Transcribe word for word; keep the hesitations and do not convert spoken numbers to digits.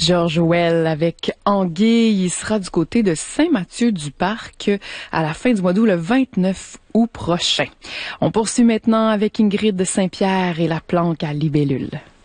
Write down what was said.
George Well avec Anguille. Il sera du côté de Saint-Mathieu-du-Parc à la fin du mois d'août, le vingt-neuf août prochain. On poursuit maintenant avec Ingrid de Saint-Pierre et la planque à libellule.